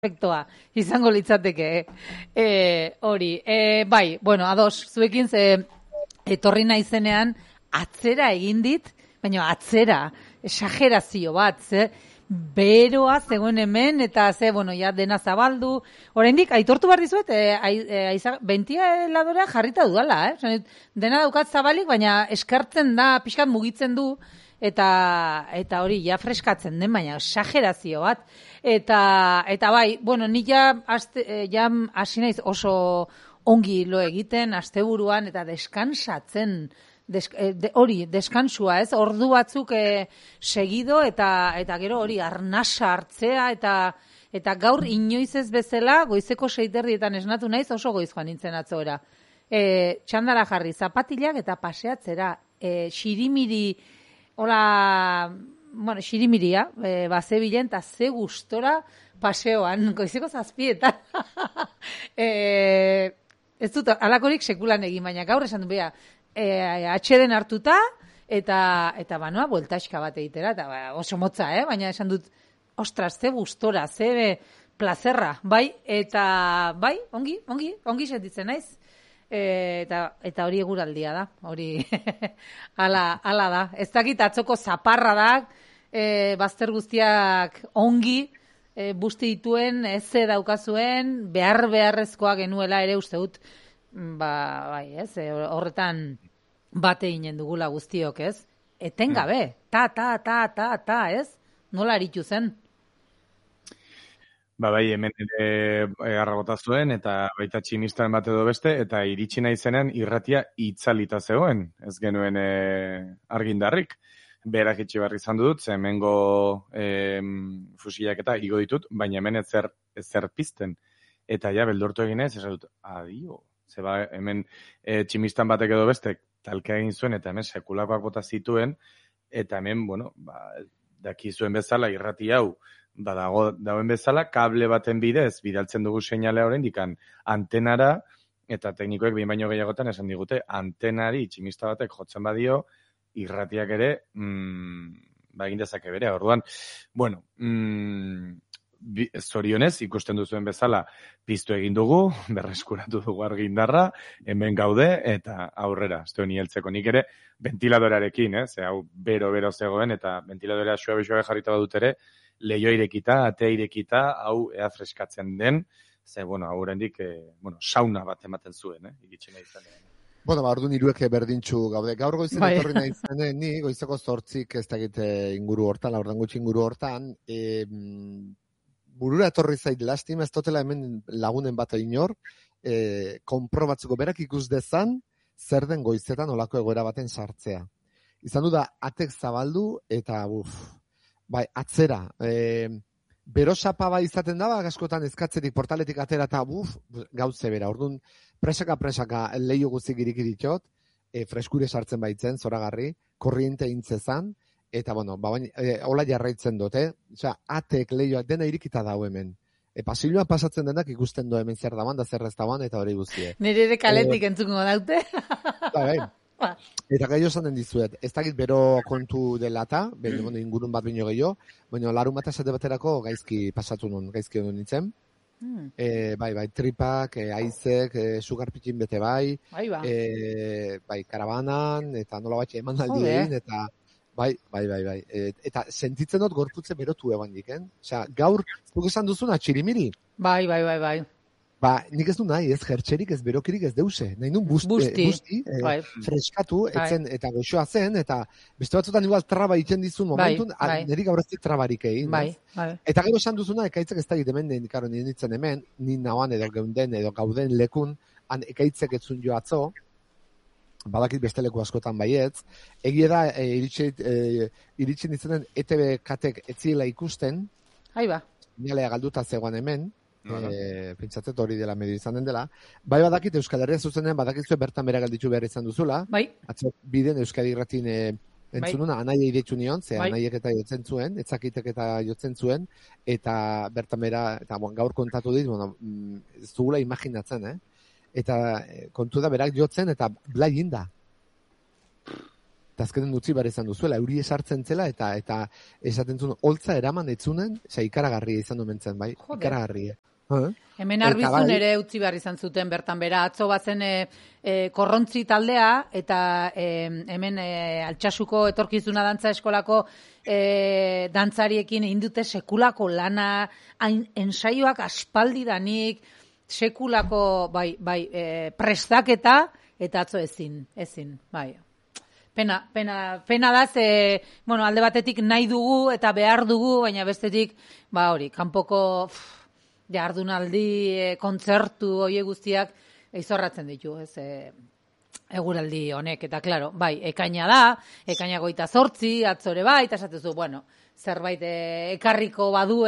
perfektoa izango litzateke. Hori, bai, bueno, ados, zuekin etorri naizenean atzera egin dit, baina atzera, esagerazio bat, beroa zegoen hemen, eta bueno, ja dena zabaldu. Oraindik aitortu behar dizuet, ventiladorea jarrita dudala, dena daukat zabalik, baina eskartzen da, pixkat mugitzen du, eta hori, ja freskatzen den, baina esagerazio bat. Eta bai, bueno, nik ja hasi naiz oso ongi lo egiten, asteburuan, eta deskansatzen, hori, deskansua, ez? Ordu batzuk segido, eta gero hori, arnasa hartzea, eta gaur inoiz ez bezala, goizeko 6:30 esnatu naiz, oso goiz joan nintzen atzoera. Txandara jarri, zapatilak eta paseatzera, xirimiri, hola, bueno, xirimiria, bazebilen, eta ze gustora paseoan, goizeko 7:00. Ez dut, alakorik sekulan egin, baina gaur esan du, bea, atxeden hartuta, eta banoa, bueltaxka bat egitera, eta oso motza, baina esan dut, ostras, ze gustora, ze plazerra, bai, eta bai, ongi sentitzen naiz. Eta hori eguraldia da, hori ala da. Ez dakit atzoko zaparra da, bazter guztiak ongi, busti dituen, ez daukazuen, beharrezkoa genuela ere uste dut, bai, ez, horretan bate ginen dugula guztiok, ez? Etengabe, ta, ez? Nola aritu zen? Bai, hemen ere harragota zuen, eta baita tximistan bat edo beste, eta iritsi naizenean irratia itzalita zegoen, ez genuen argindarrik. Berak itxi barri izan dut, hemengo fusilak eta igo ditut, baina hemen ezer pizten. Eta ja, beldortu eginez, esan dut, adio. Zeba, hemen tximistan batek edo bestek talka egin zuen, eta hemen sekulakoak bota zituen, eta hemen, bueno, daki zuen bezala irrati hau, dagoen bezala, kable baten bidez, bidaltzen dugu seinalea oraindik antenara, eta teknikoek behin baino gehiagotan esan digute, antenari tximista batek jotzen badio, irratiak ere, egin dezake bere. Orduan, bueno, zorionez, ikusten duzuen bezala, piztu egin dugu, berreskuratu dugu argindarra, hemen gaude, eta aurrera, ez duen heltzeko. Nik ere, ventiladorearekin, hau bero zegoen, eta ventiladorea suabe jarrita badut ere, leio irekita, atea irekita, hau ea freskatzen den, ze, bueno, haurendik, sauna bat ematen zuen, iritsi nahi izan. Bueno, orduan hiruek berdintxu gaude. Gaur goizen etorri nahi izanen, ni goizeko 8 ez dakit inguru hortan, laurden gutxi inguru hortan, burura etorri zait lastima, ez dutela hemen lagunen bat inor, konprobatzeko berak ikus dezan, zer den goizetan olako egoera baten sartzea. Izan du da, atek zabaldu, eta bai, atzera, berosapa bai izaten da, askotan ezkatzerik portaletik atera eta gauze bera. Orduan, presaka leio guzik irikiritxot, freskure sartzen baitzen, zoragarri, korriente intzezan, eta, bueno, hola jarraitzen dut, Osea, atek, leioak, dena irikita dago hemen. Pasilloan pasatzen denak ikusten du hemen zer daban, da zer ez daban, eta hori guztie. Nire ere kaletik entzuko daute. Bai. Eta gehiago esaten dizuet, ez dakit bero kontu dela eta, ingurun bat bino gehiago, baina larun bat esate baterako gaizki pasatu nun, gaizki honen nintzen. Bai, tripak, aizek, sugarpikin bete bai, karabanan, eta nola batxe eman aldien, eta bai. Eta sentitzen dut gorputze berotu eban diken. Osea, gaur, zuk esan duzuna, txirimiri? Bai. Nik ez du nahi, ez jertxerik, ez berokirik, ez deuse. Nahi nun busti freskatu, etzen, eta goxoa zen, eta beste batzutan igual traba iten dizun momentun, niri gaur ez dit trabarik egin. Eta gero esan duzuna, ekaitzek ez da egiten hemen, nire nintzen hemen, nire nahoan edo geunden, edo gauden lekun, han ekaitzek etzun jo atzo, badakit beste leku askotan baietz, egia da, iritsi nintzenen ETB katek etziela ikusten, nilea galduta zegoan hemen, pentsatzet hori dela medio izan den dela, bai badakit Euskal Herria zuzenean badakizue bertan bera galditu behar izan duzula, atzo biden Euskadi Irratin entzununa, anaia iretsu nion, ze anaiek eta jotzen zuen, etzakitek eta jotzen zuen, eta bertan bera, eta gaur kontatu dit, ez dugula imaginatzen, eta kontu da berak jotzen, eta blai inda. eta azkenen utzi behar izan duzuela, euri esartzen zela, eta esaten zuen, holtza eraman etzunen, ikaragarria izan dumentzen, bai, ikaragarria. Hemen Arbizun ere utzi behar izan zuten bertan bera, atzo bazen korrontzi taldea, eta hemen Altsasuko etorkizuna dantza eskolako dantzariekin indute sekulako lana, ensaioak aspaldidanik, sekulako prestaketa, eta atzo ezin, bai. Pena da, alde batetik nahi dugu eta behar dugu, baina bestetik, kanpoko jardunaldi, kontzertu, oie guztiak, izorratzen ditu, eguraldi honek, eta klaro, ekaina da, ekaina 28, atzore bai, eta esatezu, zerbait ekarriko badu,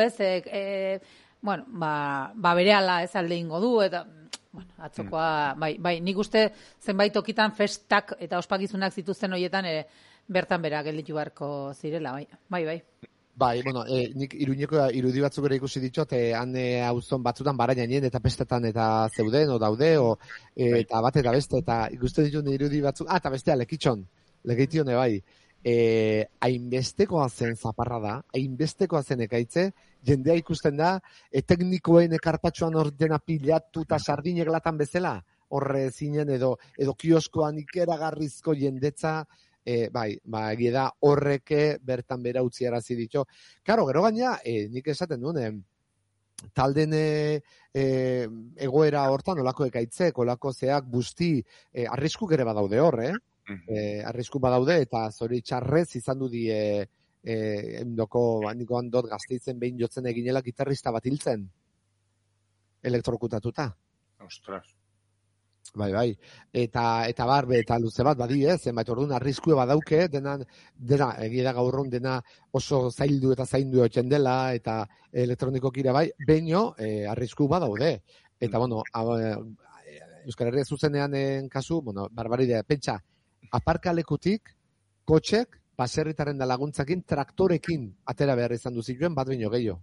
berehala alde ingo du, eta, atzokoa, nik uste zenbait okitan festak eta ospakizunak zituzten horietan, bertan bera gelditu beharko zirela, bai. Nik Iruñeko irudi batzuk ere ikusi ditut, han auzon batzutan barainien eta pestetan eta zeuden, o daude, eta bat eta beste, eta ikusten ditut irudi batzuk, eta bestea, lekitione bai, hainbestekoa zen zaparra da, hainbestekoa zen ekaitze, jendea ikusten da, teknikoen ekarpatxoan ordena pilatu eta sardinek latan bezala, horre zinen edo kioskoan ikeragarrizko jendetza, egia da horreke bertan bera utziarazi ditu. Karo, gero gaina, nik esaten duen, talden egoera hortan, olako ekaitzek, olako zeak busti, arriskuk ere badaude hor, arriskuk badaude, eta zori txarrez izan du die niko handot Gasteizen behin jotzen eginela gitarrista bat hiltzen. Elektrokutatuta. Ostras. Bai. Eta barbe eta luze bat badi, zenbait orduan arriskue badauke, dena egia da gaurron dena oso zaildu eta zaindu egoten dela, eta elektronikokira bai, baino arrisku badaude. Eta, Euskal Herria zuzenean kasu, barbaridea, pentsa, aparkalekutik, kotxek, baserritaren da laguntzakin, traktorekin atera behar izan duzituen, bat baino gehiago.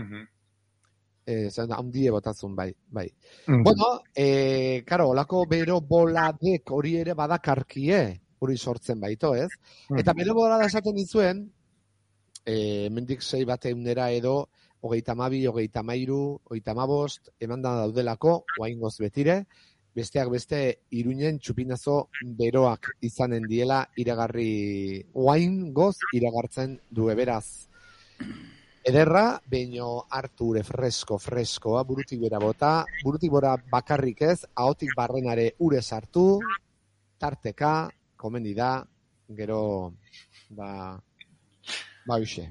Handie botazun, bai. Karo, olako bero boladek hori ere badakarkie, hori sortzen baito, ez? Eta bero bolada esaten dizuen, mendik 6 bateunera edo, 32, 33, 35, eman da daudelako, oaingoz betire, besteak beste Iruñen txupinazo beroak izanen diela iragarri, oaingoz iragartzen du beraz. Ederra, baino hartu ure freskoa, burutik bera bota, burutik bora bakarrik ez, ahotik barrenare ure sartu, tarteka, komendi da, gero, hoxe.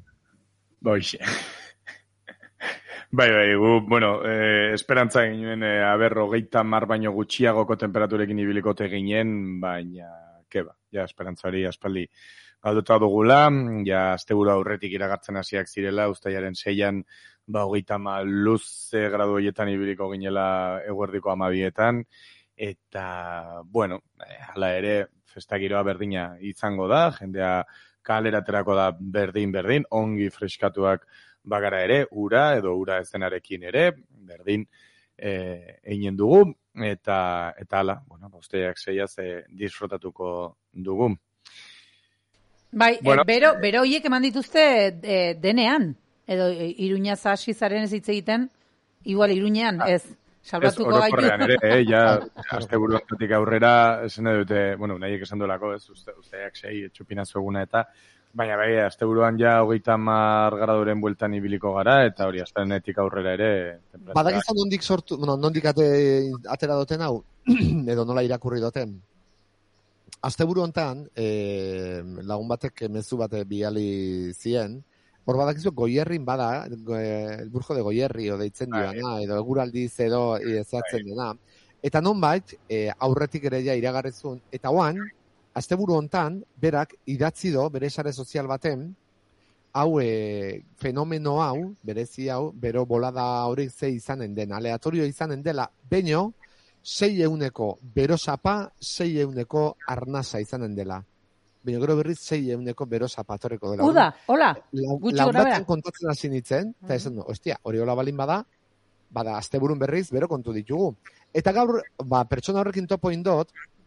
Bai, esperantza ginen, 30 baino gutxiagoko temperaturekin ibiliko ginen, baina, esperantza hori aspaldi galduta dugula, asteburu aurretik iragartzen hasiak zirela, uztailaren 6an, 30 luze gradu horietan ibiliko ginela eguerdiko 12etan, eta, hala ere, festagiroa berdina izango da, jendea kaleraterako da berdin, ongi freskatuak bagara ere, ura edo ura ezenarekin ere, berdin einen dugu, eta hala, uztailak 6az disfrutatuko dugu. Bai, bero hiek eman dituzte denean, edo Iruñaz hasi zaren ez hitz egiten, igual Iruñean, ez, salbatuko gaitu. Ez, orokorrean ere, asteburu honetatik aurrera, esan dute, nahiek esan duelako, ez, uztaiak 6 txupinazo eguna eta, baina asteburuan 30 graduren bueltan ibiliko gara, eta hori, astenetik aurrera ere... Badakizan nondik sortu, nondik atera doten hau, edo nola irakurri doten. Asteburu hontan, lagun batek mezu bat biali zien, hor badakizu Goierrin bada, el Burjo de Goierri, deitzen duena, edo eguraldiz edo ezatzen dena. Eta nonbait, aurretik ere ja iragarrezun, eta oan, asteburu hontan, berak idatzi do, bere sare sozial baten, hau, fenomeno hau, berezi hau, bero bolada hori ze izanen den, aleatorio izanen dela, baino, 6% berosapa, 6% arnasa izanen dela. Baina gero berriz 6% berosapa atorreko dela. Uda, hola, gutxi gora bera. Kontatzen hasi nintzen, eta esan du, hori hola balin bada asteburun berriz, bero kontu ditugu. Eta gaur, pertsona horrekin topo indot,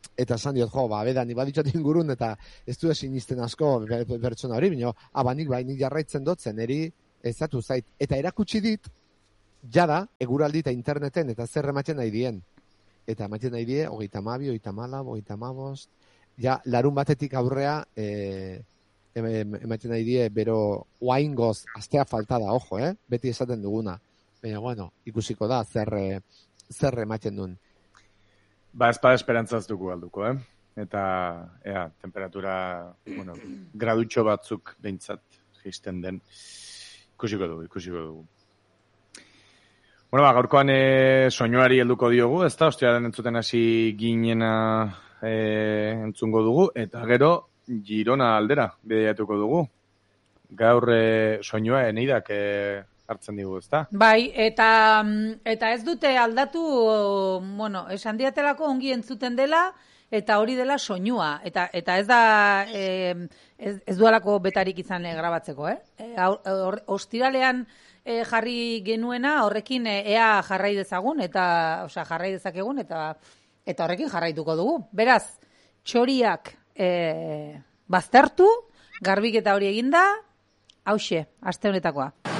eta esan diot, bedan, ibaditxot ingurun, eta ez du sinisten asko pertsona hori, bino, abanik nik jarraitzen dotzen, eri ezatu zait. Eta erakutsi dit, jada, eguraldi eta interneten, eta zer ematen nahi dien. Eta ematen nahi die, 32, 34, 35, ja, larun batetik aurrea, ematen nahi die, bero, oaingoz, astea falta da, ojo, beti esaten duguna. Baina, bueno, ikusiko da, zer ematen duen. Ba, espada esperantzaz dugu alduko, Eta, temperatura, gradutxo batzuk behintzat jisten den. Ikusiko dugu. Bueno, gaurkoan soinuari helduko diogu, ez da, ostiaren entzuten hasi ginena entzungo dugu, eta gero Girona aldera bideiatuko dugu. Gaur soinua eneidak hartzen digu, ez da? Bai, eta ez dute aldatu, esan diatelako ongi entzuten dela, eta hori dela soinua. Eta ez da, ez dualako betarik izan grabatzeko, Ostiralean jarri genuena, horrekin ea jarrai dezagun, jarrai dezakegun, eta horrekin jarraituko dugu. Beraz, txoriak baztertu, garbiketa hori eginda, hauxe, aste honetakoa.